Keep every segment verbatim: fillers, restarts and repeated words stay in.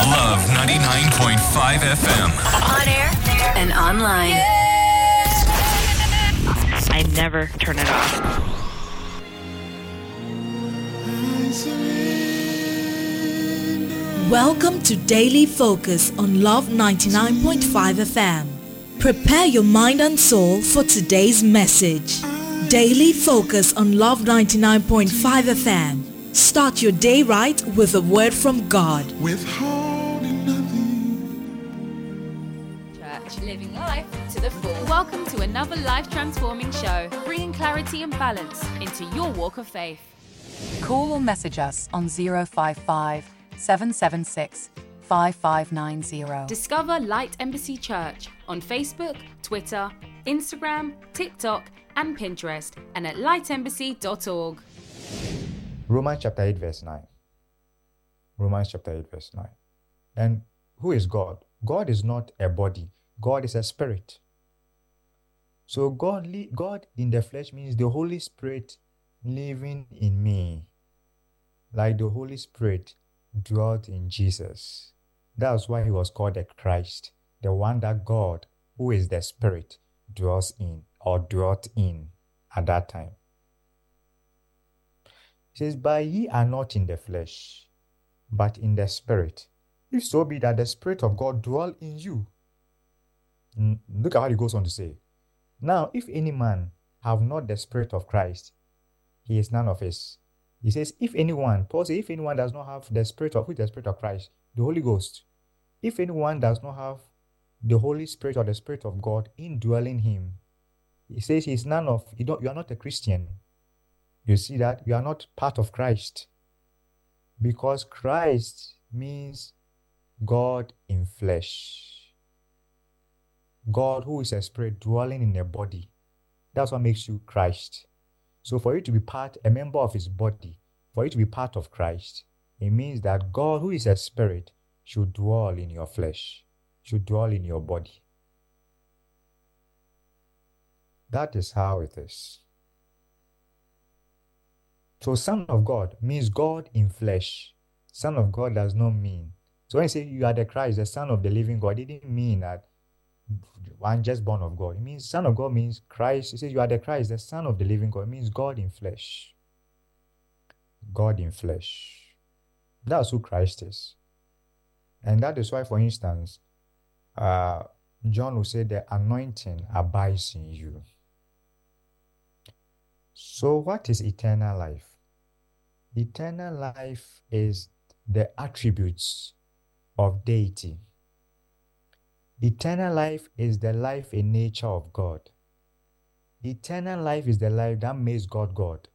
Love ninety-nine point five F M. On air and online. I never turn it off. Welcome to Daily Focus on Love ninety-nine point five F M. Prepare your mind and soul for today's message. Daily Focus on Love ninety-nine point five F M. Start your day right with a word from God. Withholding nothing. Church, living life to the full. Welcome to another life-transforming show, bringing clarity and balance into your walk of faith. Call or message us on zero five five, seven seven six, five five nine zero. Discover Light Embassy Church on Facebook, Twitter, Instagram, TikTok, and Pinterest, and at light embassy dot org. Romans chapter eight verse nine. Romans chapter eight verse nine. And who is God? God is not a body. God is a spirit. So God, li- God in the flesh means the Holy Spirit living in me. Like the Holy Spirit dwelt in Jesus. That's why he was called the Christ. The one that God, who is the Spirit, dwells in or dwelt in at that time. It says, but ye are not in the flesh, but in the Spirit. If so be that the Spirit of God dwell in you. Mm, Look at what he goes on to say. Now, if any man have not the Spirit of Christ, he is none of his. He says, if anyone, Paul says, if anyone does not have the Spirit of, who is the Spirit of Christ? The Holy Ghost. If anyone does not have the Holy Spirit or the Spirit of God indwelling him, he says he is none of, you, don't, you are not a Christian. You see that? You are not part of Christ. Because Christ means God in flesh. God who is a spirit dwelling in a body. That's what makes you Christ. So for you to be part, a member of his body, for you to be part of Christ, it means that God who is a spirit should dwell in your flesh, should dwell in your body. That is how it is. So Son of God means God in flesh. Son of God does not mean. So when you say you are the Christ, the Son of the living God, it didn't mean that one just born of God. It means Son of God means Christ. It says you are the Christ, the Son of the living God. It means God in flesh. God in flesh. That's who Christ is. And that is why, for instance, uh, John will say the anointing abides in you. So what is eternal life? Eternal life is the attributes of deity. Eternal life is the life and nature of God. Eternal life is the life that makes God God.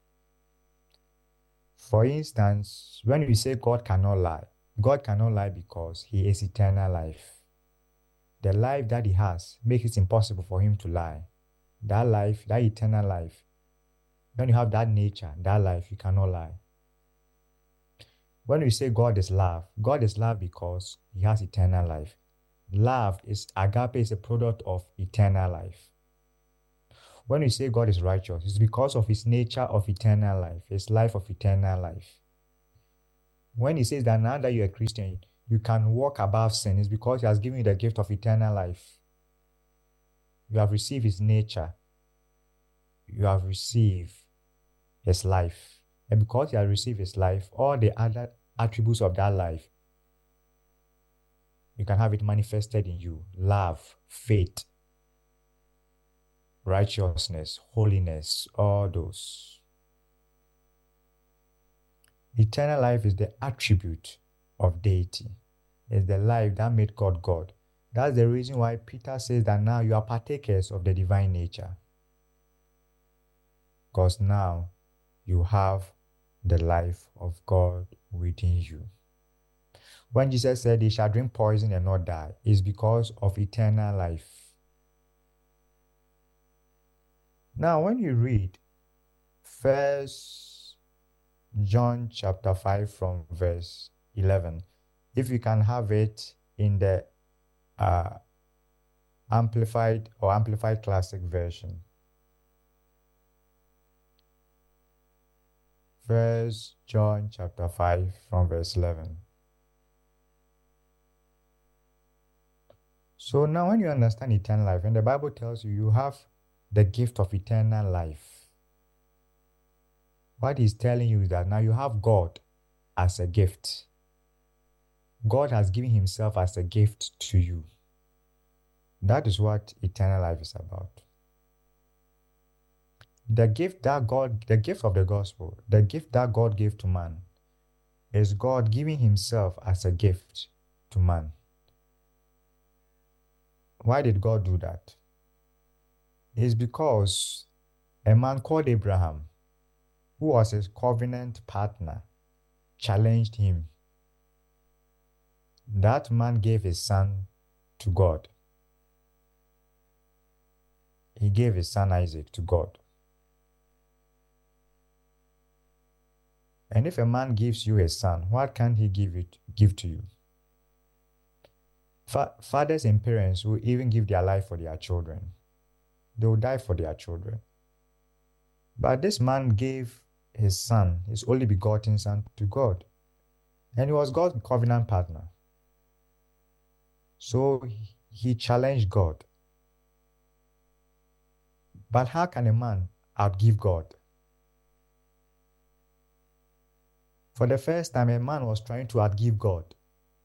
For instance, when we say God cannot lie, God cannot lie because he is eternal life. The life that he has makes it impossible for him to lie. That life, that eternal life, when you have that nature, that life, you cannot lie. When we say God is love, God is love because he has eternal life. Love is, agape is a product of eternal life. When we say God is righteous, it's because of his nature of eternal life, his life of eternal life. When he says that now that you're a Christian, you can walk above sin, it's because he has given you the gift of eternal life. You have received his nature. You have received his life. And because you have received his life, all the other attributes of that life, you can have it manifested in you. Love, faith, righteousness, holiness, all those. Eternal life is the attribute of deity. It's the life that made God God. That's the reason why Peter says that now you are partakers of the divine nature. Because now you have the life of God within you. When Jesus said he shall drink poison and not die, it's because of eternal life. Now when you read First John chapter five from verse eleven, if you can have it in the uh, amplified or amplified classic version. First John chapter five from verse eleven. So now when you understand eternal life, and the Bible tells you you have the gift of eternal life, what he's telling you is that now you have God as a gift. God has given himself as a gift to you. That is what eternal life is about. The gift that God, the gift of the gospel, the gift that God gave to man is God giving himself as a gift to man. Why did God do that? It's because a man called Abraham, who was his covenant partner, challenged him. That man gave his son to God. He gave his son Isaac to God. And if a man gives you a son, what can he give it give to you? Fa- fathers and parents will even give their life for their children. They will die for their children. But this man gave his son, his only begotten son, to God. And he was God's covenant partner. So he challenged God. But how can a man outgive God? For the first time, a man was trying to outgive God.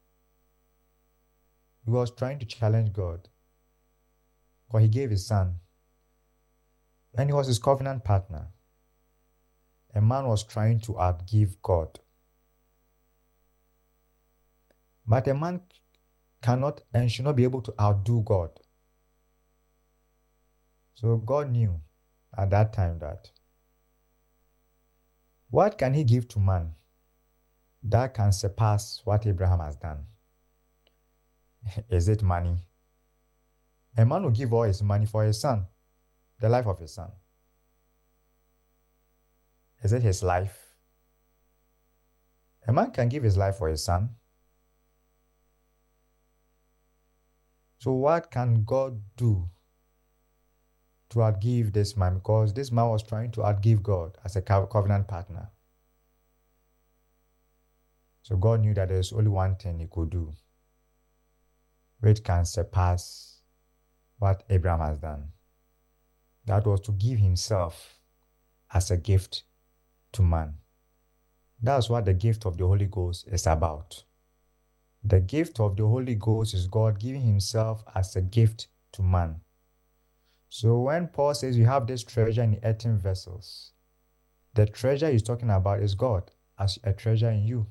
He was trying to challenge God. For he gave his son. And he was his covenant partner. A man was trying to outgive God. But a man cannot and should not be able to outdo God. So God knew at that time that what can he give to man that can surpass what Abraham has done? Is it money? A man will give all his money for his son, the life of his son. Is it his life? A man can give his life for his son. So what can God do to outgive this man? Because this man was trying to outgive God as a covenant partner. So God knew that there's only one thing he could do which can surpass what Abraham has done. That was to give himself as a gift to man. That's what the gift of the Holy Ghost is about. The gift of the Holy Ghost is God giving himself as a gift to man. So when Paul says you have this treasure in earthen vessels, the treasure he's talking about is God as a treasure in you.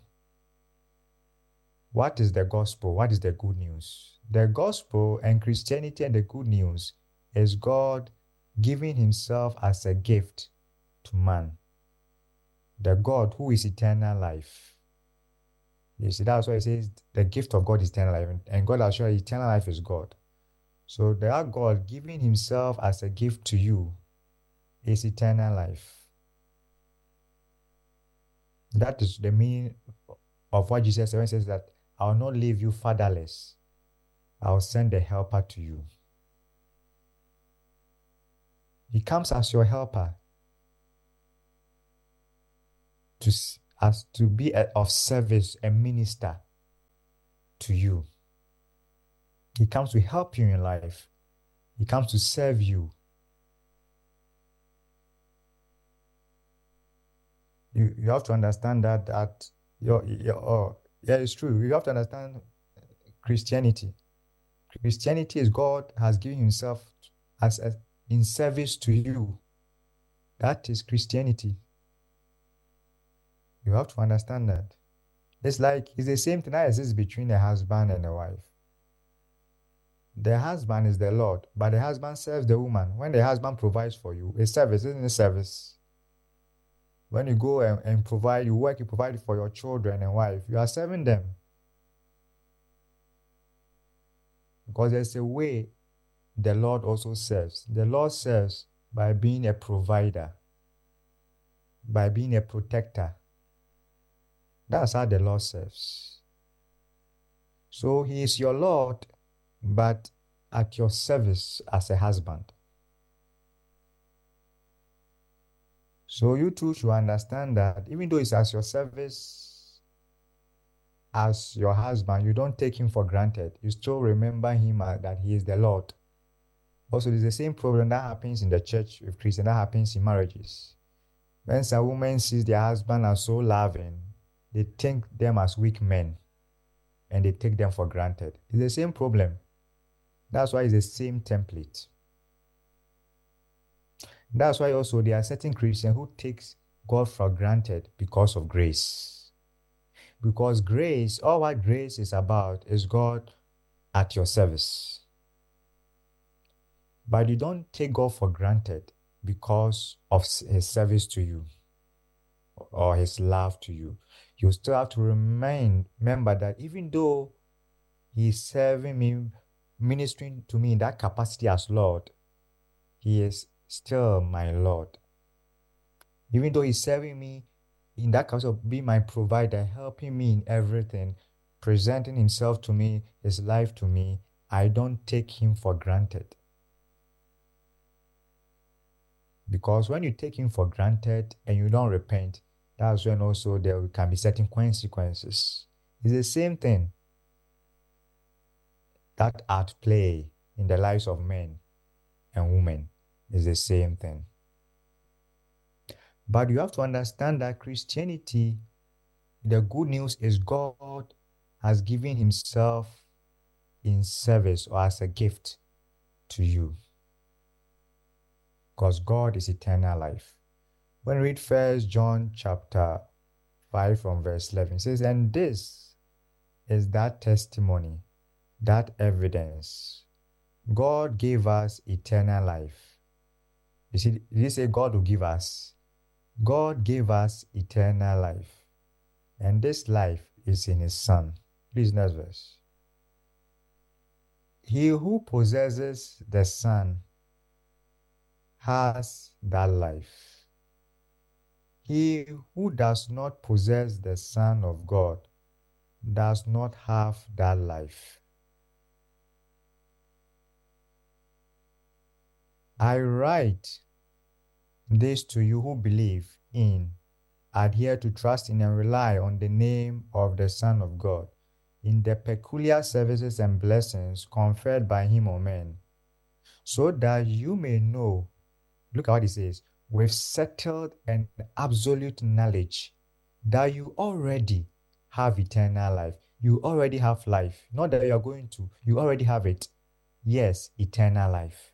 What is the gospel? What is the good news? The gospel and Christianity and the good news is God giving himself as a gift to man. The God who is eternal life. You see, that's why it says the gift of God is eternal life. And God has shown eternal life is God. So that God giving himself as a gift to you is eternal life. That is the meaning of what Jesus said when he says that I will not leave you fatherless. I will send a helper to you. He comes as your helper to, as to be a, of service, a minister to you. He comes to help you in life. He comes to serve you. You, you have to understand that, that your, your, oh, yeah, it's true. You have to understand Christianity. Christianity is God has given himself as a, in service to you. That is Christianity. You have to understand that. It's like, it's the same thing that exists between a husband and a wife. The husband is the Lord, but the husband serves the woman. When the husband provides for you, a service, isn't it a service? When you go and, and provide, you work, you provide for your children and wife, you are serving them. Because there's a way the Lord also serves. The Lord serves by being a provider, by being a protector. That's how the Lord serves. So he is your Lord, but at your service as a husband. So you too should understand that even though it's as your service as your husband, you don't take him for granted. You still remember him uh, that he is the Lord. Also, there's the same problem that happens in the church with Christians, that happens in marriages. When some woman sees their husband as so loving, they think them as weak men and they take them for granted. It's the same problem. That's why it's the same template. That's why also there are certain Christians who takes God for granted because of grace. Because grace, all what grace is about is God at your service. But you don't take God for granted because of his service to you or his love to you. You still have to remain, remember that even though he's serving me, ministering to me in that capacity as Lord, he is still my Lord. Even though he's serving me in that capacity of being my provider, helping me in everything, presenting himself to me, his life to me, I don't take him for granted. Because when you take him for granted and you don't repent, that's when also there can be certain consequences. It's the same thing that at play in the lives of men and women. Is the same thing. But you have to understand that Christianity, the good news is God has given himself in service or as a gift to you. Because God is eternal life. When we read First John chapter five from verse eleven, it says, and this is that testimony, that evidence. God gave us eternal life. You see, did he say God will give us? God gave us eternal life. And this life is in his Son. Please, next verse. He who possesses the Son has that life. He who does not possess the Son of God does not have that life. I write this to you who believe in, adhere to, trust in, and rely on the name of the Son of God, in the peculiar services and blessings conferred by him on men, so that you may know, look at what he says, with settled and absolute knowledge that you already have eternal life. You already have life. Not that you are going to, you already have it. Yes, eternal life.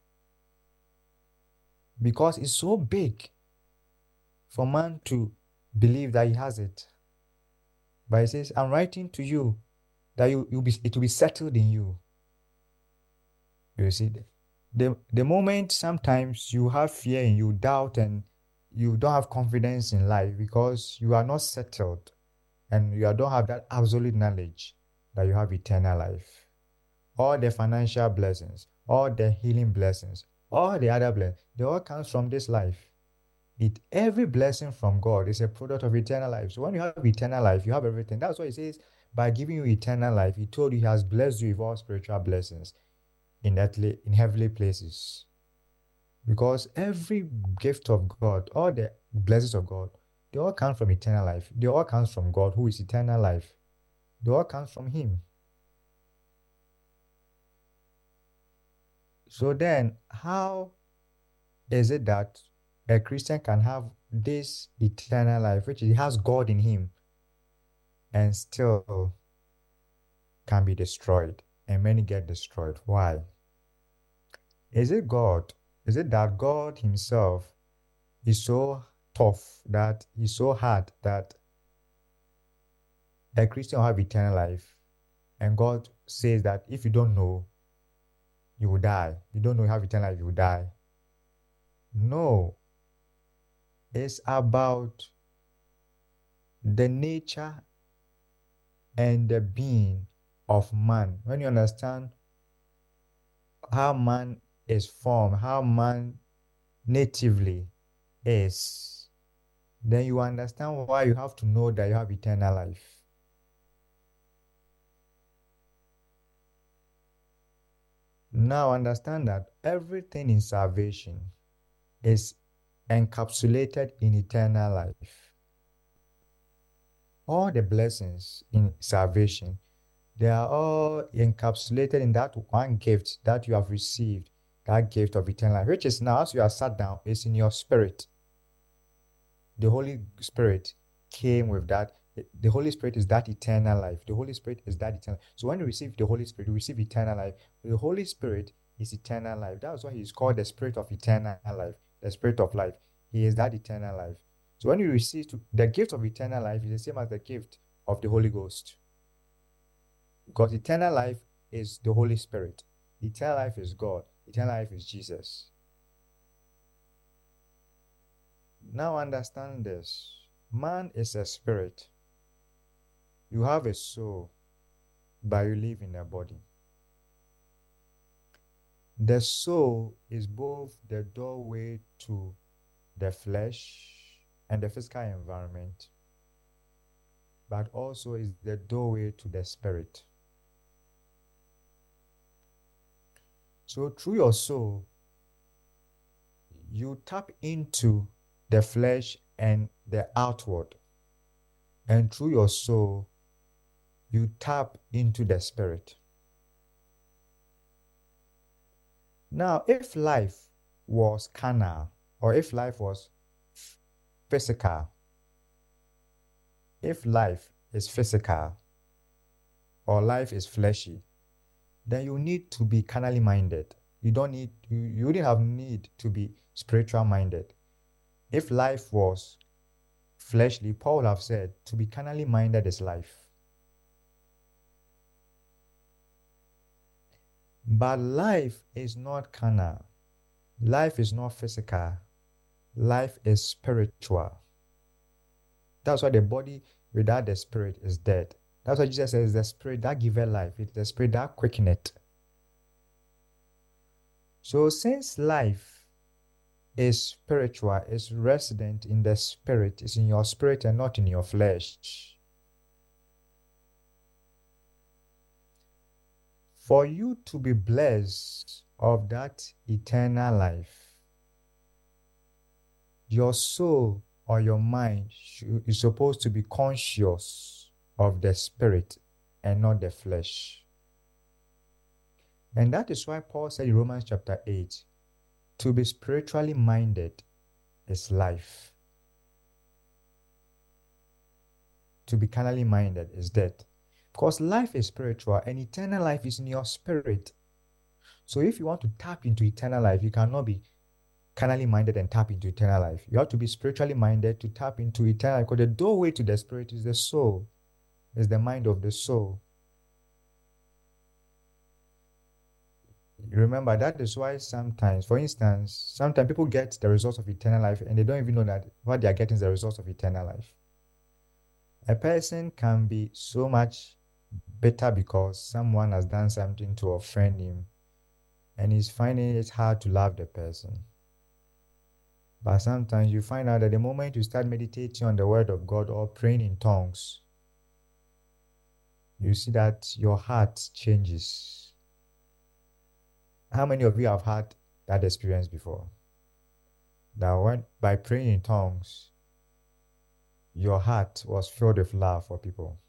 Because it's so big for man to believe that he has it. But he says, I'm writing to you that you, you'll be, it will be settled in you. You see, the, the moment sometimes you have fear and you doubt and you don't have confidence in life because you are not settled and you don't have that absolute knowledge that you have eternal life. All the financial blessings, all the healing blessings, all the other blessings, they all comes from this life. It every blessing from God is a product of eternal life. So when you have eternal life, you have everything. That's why he says, by giving you eternal life, he told you he has blessed you with all spiritual blessings in earthly, in heavenly places. Because every gift of God, all the blessings of God, they all come from eternal life. They all come from God, who is eternal life. They all come from him. So then, how is it that a Christian can have this eternal life, which he has God in him, and still can be destroyed, and many get destroyed? Why? Is it God? Is it that God himself is so tough, that he's so hard, that a Christian will have eternal life, and God says that if you don't know, you will die. You don't know you have eternal life, you will die. No. It's about the nature and the being of man. When you understand how man is formed, how man natively is, then you understand why you have to know that you have eternal life. Now understand that everything in salvation is encapsulated in eternal life. all the blessings in salvation, they are all encapsulated in that one gift that you have received, that gift of eternal life, which is now, as you are sat down, is in your spirit. The Holy Spirit came with that. The Holy Spirit is that eternal life. The Holy Spirit is that eternal. So when you receive the Holy Spirit, you receive eternal life. The Holy Spirit is eternal life. That's why he is called the Spirit of eternal life, the Spirit of life. He is that eternal life. So when you receive to, the gift of eternal life is the same as the gift of the Holy Ghost. Because eternal life is the Holy Spirit. Eternal life is God. Eternal life is Jesus. Now understand this. Man is a spirit. You have a soul, but you live in a body. The soul is both the doorway to the flesh and the physical environment, but also is the doorway to the spirit. So through your soul, you tap into the flesh and the outward, and through your soul, you tap into the spirit. Now, if life was carnal, or if life was physical, if life is physical, or life is fleshy, then you need to be carnally minded. You don't need, you, you wouldn't have need to be spiritual minded. If life was fleshly, Paul would have said, to be carnally minded is life. But life is not carnal. Life is not physical. Life is spiritual. That's why the body without the spirit is dead. That's why Jesus says, the spirit that giveth life, it's the spirit that quickeneth. So since life is spiritual, is resident in the spirit, is in your spirit and not in your flesh, for you to be blessed of that eternal life, your soul or your mind is supposed to be conscious of the spirit and not the flesh. And that is why Paul said in Romans chapter eight, to be spiritually minded is life. To be carnally minded is death. Because life is spiritual and eternal life is in your spirit. So if you want to tap into eternal life, you cannot be carnally minded and tap into eternal life. You have to be spiritually minded to tap into eternal life, because the doorway to the spirit is the soul, is the mind of the soul. Remember, that is why sometimes, for instance, sometimes people get the results of eternal life and they don't even know that what they are getting is the results of eternal life. A person can be so much bitter because someone has done something to offend him and he's finding it hard to love the person. But sometimes you find out that the moment you start meditating on the word of God or praying in tongues, you see that your heart changes. How many of you have had that experience before? That when by praying in tongues, your heart was filled with love for people.